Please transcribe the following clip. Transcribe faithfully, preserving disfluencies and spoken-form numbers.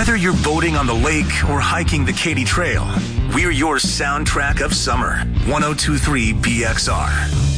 Whether you're boating on the lake or hiking the Katy Trail, we're your soundtrack of summer. ten twenty-three B X R.